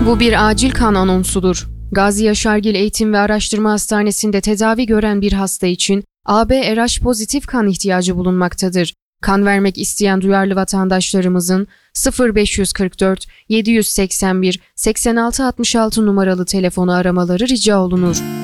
Bu bir acil kan anonsudur. Gazi Yaşargil Eğitim ve Araştırma Hastanesi'nde tedavi gören bir hasta için AB-RH pozitif kan ihtiyacı bulunmaktadır. Kan vermek isteyen duyarlı vatandaşlarımızın 0544 781 8666 numaralı telefonu aramaları rica olunur.